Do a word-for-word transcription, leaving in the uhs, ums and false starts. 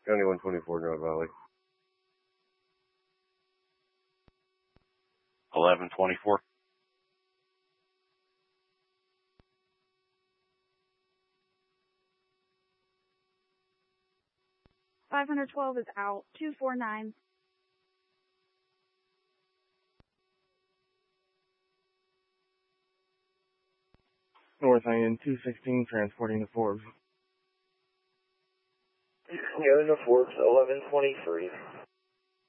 County one twenty-four, North Valley. eleven twenty-four. five twelve is out. two four nine. North I N two sixteen, transporting to Forbes. Yeah, to Forbes, eleven twenty-three.